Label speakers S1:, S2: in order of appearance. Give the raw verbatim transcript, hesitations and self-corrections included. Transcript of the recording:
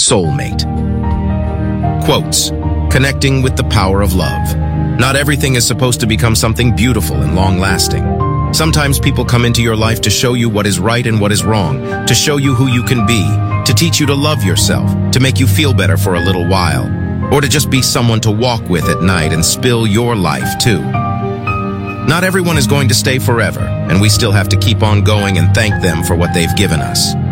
S1: soulmate. Quotes, connecting with the power of love. Not everything is supposed to become something beautiful and long-lasting. Sometimes people come into your life to show you what is right and what is wrong, to show you who you can be, to teach you to love yourself, to make you feel better for a little while, or to just be someone to walk with at night and spill your life too. Not everyone is going to stay forever, and we still have to keep on going and thank them for what they've given us.